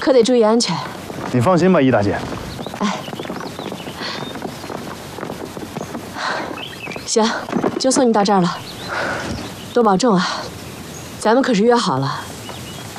可得注意安全。 你放心吧，易大姐。 哎，行，就送你到这儿了，多保重啊！咱们可是约好了，